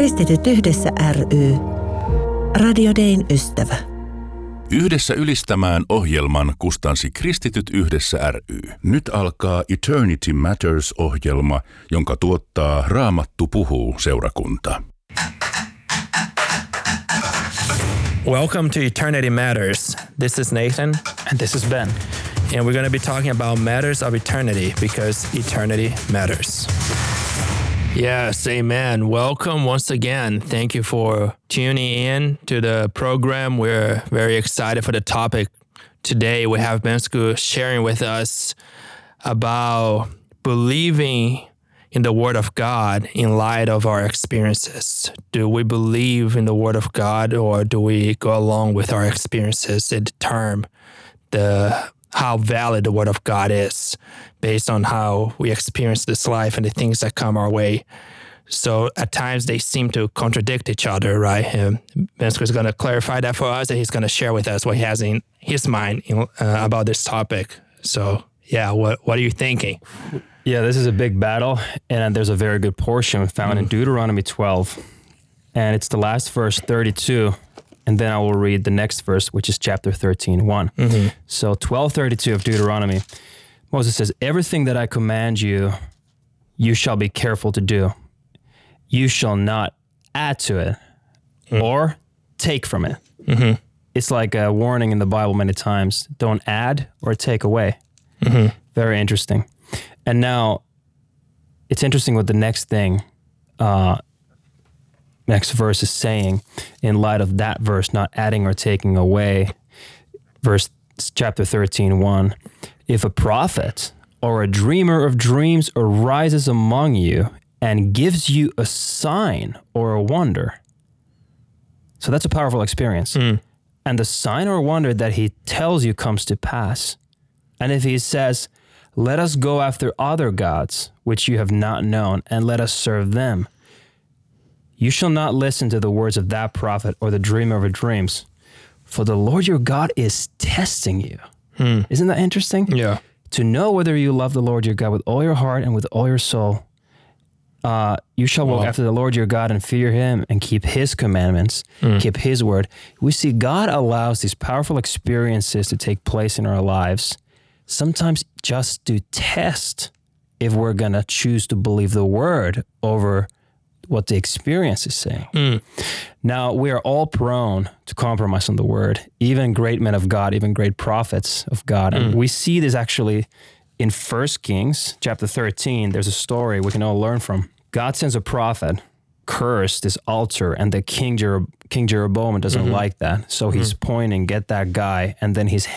Kristityt yhdessä ry. Radio Dayn ystävä. Yhdessä ylistämään ohjelman kustansi Kristityt yhdessä ry. Nyt alkaa Eternity Matters-ohjelma, jonka tuottaa Raamattu puhuu -seurakunta. Welcome to Eternity Matters. This is Nathan. And this is Ben. And we're going to be talking about matters of eternity because eternity matters. Yes, amen. Welcome once again. Thank you for tuning in to the program. We're very excited for the topic today. We have Bensku sharing with us about believing in the Word of God in light of our experiences. Do we believe in the Word of God, or do we go along with our experiences and determine how valid the Word of God is based on how we experience this life and the things that come our way? So at times they seem to contradict each other, right? Bensku is going to clarify that for us, and he's going to share with us what he has in his mind about this topic. So yeah, what are you thinking? Yeah, this is a big battle, and there's a very good portion found in Deuteronomy 12, and it's the last verse, 32, and then I will read the next verse, which is chapter 13:1. So 12:32 of Deuteronomy, Moses says, "Everything that I command you, you shall be careful to do. You shall not add to it or take from it." It's like a warning in the Bible many times. Don't add or take away. Very interesting. And now, it's interesting what the next verse is saying in light of that verse, not adding or taking away. Chapter 13:1. "If a prophet or a dreamer of dreams arises among you and gives you a sign or a wonder." So that's a powerful experience. "And the sign or wonder that he tells you comes to pass. And if he says, 'Let us go after other gods, which you have not known, and let us serve them,' you shall not listen to the words of that prophet or the dreamer of dreams, for the Lord your God is testing you." Isn't that interesting? Yeah. "To know whether you love the Lord your God with all your heart and with all your soul. You shall walk after the Lord your God and fear him and keep his commandments, keep his word." We see God allows these powerful experiences to take place in our lives, sometimes just to test if we're going to choose to believe the word over what the experience is saying. Now, we are all prone to compromise on the word, even great men of God, even great prophets of God. And we see this actually in 1 Kings chapter 13. There's a story we can all learn from. God sends a prophet, curse this altar, and the King Jeroboam doesn't like that. So he's pointing, get that guy, and then his